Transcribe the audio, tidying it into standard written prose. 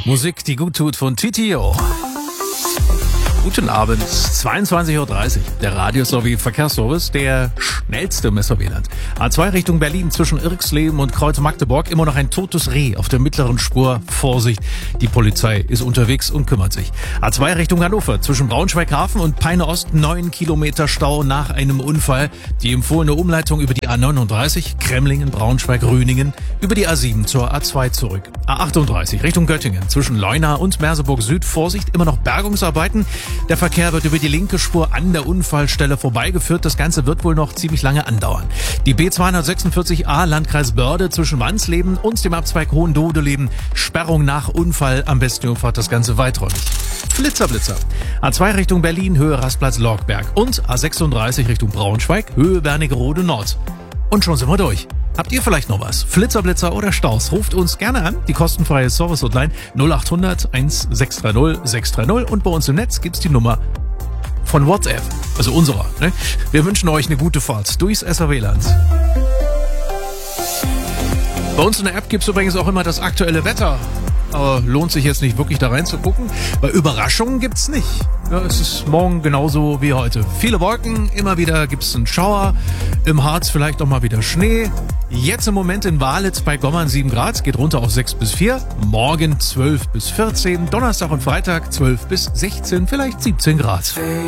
Musik, die gut tut von TTO. Guten Abend, 22.30 Uhr. Der Radio-Verkehrsservice, der schnellste im SVW-Land. A2 Richtung Berlin zwischen Irxleben und Kreuz Magdeburg. Immer noch ein totes Reh auf der mittleren Spur. Vorsicht, die Polizei ist unterwegs und kümmert sich. A2 Richtung Hannover zwischen Braunschweig-Hafen und Peine Ost. 9 Kilometer Stau nach einem Unfall. Die empfohlene Umleitung über die A39, Kremlingen, Braunschweig, Rüningen, über die A7 zur A2 zurück. A38 Richtung Göttingen zwischen Leuna und Merseburg Süd. Vorsicht, immer noch Bergungsarbeiten. Der Verkehr wird über die linke Spur an der Unfallstelle vorbeigeführt. Das Ganze wird wohl noch ziemlich lange andauern. Die B246a Landkreis Börde zwischen Wansleben und dem Abzweig Hohendodeleben. Sperrung nach Unfall. Am besten umfahrt das Ganze weiträumig. Blitzer. A2 Richtung Berlin, Höhe Rastplatz Lorgberg. Und A36 Richtung Braunschweig, Höhe Wernigerode Nord. Und schon sind wir durch. Habt ihr vielleicht noch was? Blitzer oder Staus? Ruft uns gerne an. Die kostenfreie Service-Hotline 0800 1630 630. Und bei uns im Netz gibt's die Nummer von WhatsApp. Also unserer. Ne? Wir wünschen euch eine gute Fahrt durchs SVW-Land. Bei uns in der App gibt's übrigens auch immer das aktuelle Wetter. Aber lohnt sich jetzt nicht wirklich da reinzugucken, weil Überraschungen gibt's nicht. Ja, es ist morgen genauso wie heute. Viele Wolken, immer wieder gibt's einen Schauer, im Harz vielleicht auch mal wieder Schnee. Jetzt im Moment in Walitz bei Gommern 7 Grad, geht runter auf 6 bis 4. Morgen 12 bis 14, Donnerstag und Freitag 12 bis 16, vielleicht 17 Grad.